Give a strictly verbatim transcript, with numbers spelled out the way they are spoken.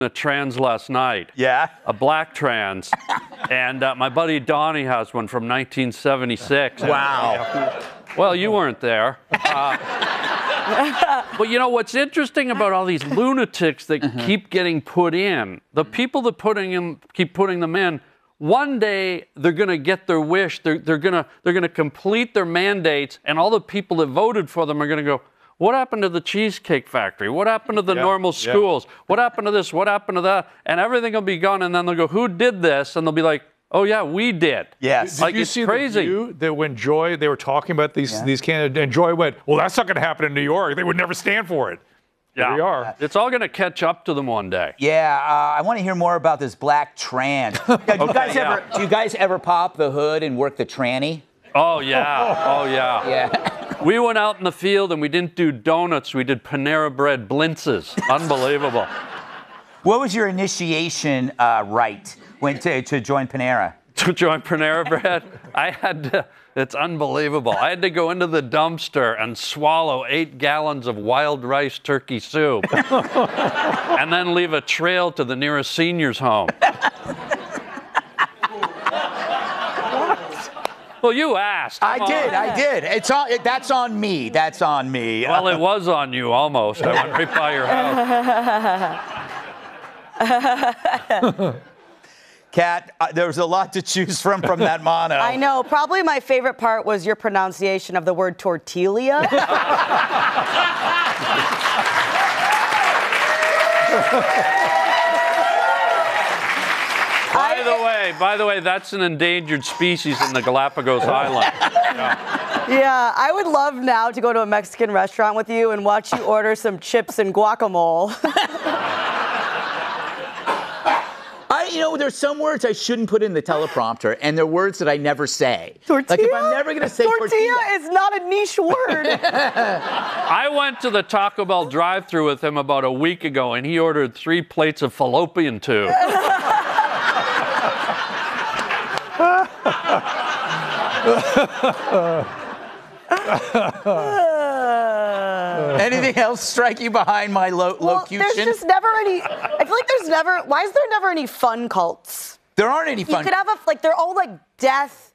a trans last night. Yeah? A black trans. And uh, my buddy Donnie has one from nineteen seventy-six. Wow. Well, you weren't there. Uh, but you know what's interesting about all these lunatics that mm-hmm. keep getting put in, the people that putting them, keep putting them in, one day they're going to get their wish. They're, they're going to they're going to complete their mandates, and all the people that voted for them are going to go, what happened to the Cheesecake Factory? What happened to the yeah, normal schools? Yeah. What happened to this? What happened to that? And everything will be gone, and then they'll go, who did this? And they'll be like, oh, yeah, we did. Yes. Did like, you it's see crazy. The View that when Joy, they were talking about these, yeah. these candidates, and Joy went, well, that's not going to happen in New York. They would never stand for it. Yeah. Here we are. It's all going to catch up to them one day. Yeah, uh, I want to hear more about this black trans. Yeah, do, you okay, guys yeah. ever, do you guys ever pop the hood and work the tranny? Oh, yeah. Oh, yeah. Yeah. We went out in the field and we didn't do donuts. We did Panera Bread blintzes. Unbelievable. What was your initiation uh, rite when to, to join Panera? To join Panera Bread? I had to, it's unbelievable. I had to go into the dumpster and swallow eight gallons of wild rice turkey soup and then leave a trail to the nearest senior's home. Well, you asked. I did, I did. It's on, it, that's on me. That's on me. Well, it was on you almost. I went right by your house. Kat, uh, there was a lot to choose from from that mono. I know. Probably my favorite part was your pronunciation of the word tortilla. By the way, by the way, that's an endangered species in the Galapagos Islands. Yeah. Yeah, I would love now to go to a Mexican restaurant with you and watch you order some chips and guacamole. I, you know, there's some words I shouldn't put in the teleprompter, and they're words that I never say. Tortilla? Like if I'm never going to say tortilla. Tortilla is not a niche word. I went to the Taco Bell drive-thru with him about a week ago, and he ordered three plates of fallopian tube. Anything else strike you behind my lo well, locution? There's just never any. I feel like there's never. Why is there never any fun cults? There aren't any fun. You could have a like. They're all like death.